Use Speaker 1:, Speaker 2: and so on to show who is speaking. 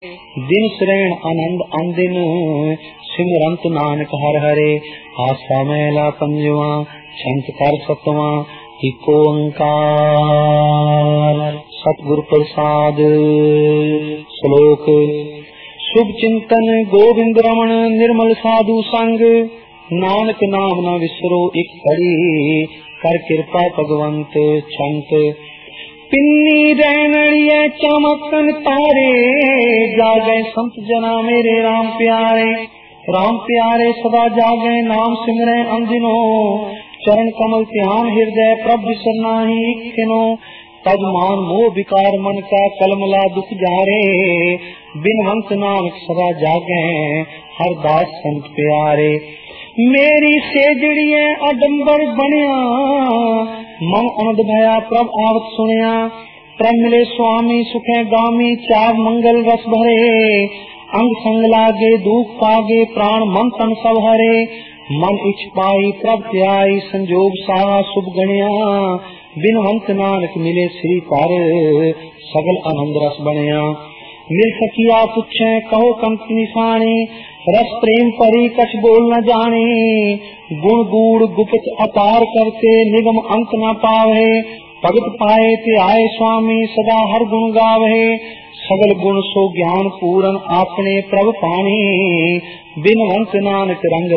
Speaker 1: दिन श्रेण आनंद अनदिन सिमरंत नानक हर हरे। आसा मैला पंजवा छंत कर सतवा इको ओंकार। सतगुर प्रसाद। श्लोक। शुभ चिंतन गोविंद रमण निर्मल साधु संग। नानक नाम न विसरो एक घड़ी कर कृपा भगवंत छंत। पिन्नी रैनड़िए चमकन तारे जागे संत जना मेरे राम प्यारे। राम प्यारे सदा जागे नाम सिमरे अंदिनो। चरण कमल ध्यान हृदय प्रभु सरनाही किनो। तब मान मोह विकार मन का कलमला दुख जारे। बिन हंस नानक सदा जागे हर दास संत प्यारे। मेरी सेजड़िए अडंबर बनिया मन अनद भया प्रभ आवत सुनिया। प्रभ मिले स्वामी सुखे गामी चार मंगल रस भरे। अंग संग लागे दुख पागे प्राण मन तन सब हरे। मन इच्छ पाई प्रभ त्याई संजोग साहा शुभ गणिया। बिन हंस नानक मिले श्री पर सगल आनंद रस बनिया। मिल सकिया पुछे कहो कंत निशानी। रस प्रेम परी कछ बोल न जाने। गुण गूढ़ गुप्त अपार करते निगम अंत न पावे। भगत पाए ते आए स्वामी सदा हर गुण गावे। सगल गुण सो ज्ञान पूरन आपने प्रभ पानी। बिन हंस नानक रंग